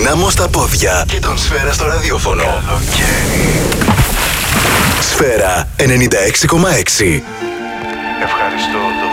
Δυνάμω στα πόδια και τον Σφαίρα στο ραδιόφωνο. Καλοκαίρι. Σφαίρα 96,6. Ευχαριστώ.